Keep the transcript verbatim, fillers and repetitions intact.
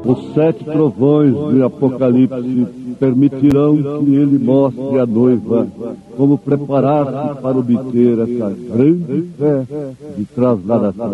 Os sete trovões do Apocalipse permitirão que ele mostre a noiva como preparar-se para obter essa grande fé de trasladação.